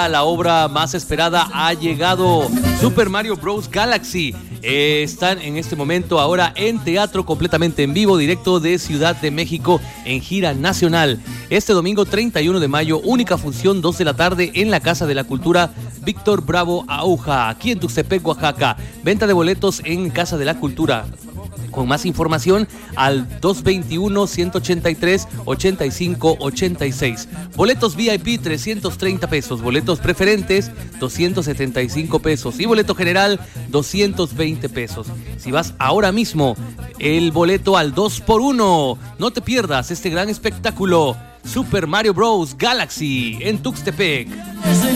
llega la obra más esperada, ha llegado Super Mario Bros. Galaxy. Están en este momento ahora en teatro completamente en vivo, directo de Ciudad de México en gira nacional. Este domingo 31 de mayo, única función, 2 de la tarde en la Casa de la Cultura Víctor Bravo Aúja, aquí en Tuxtepec, Oaxaca. Venta de boletos en Casa de la Cultura. Con más información al 221-183-8586. Boletos VIP 330 pesos, boletos preferentes 275 pesos y boleto general 220 pesos. Si vas ahora mismo, el boleto al 2x1. No te pierdas este gran espectáculo, Super Mario Bros. Galaxy en Tuxtepec.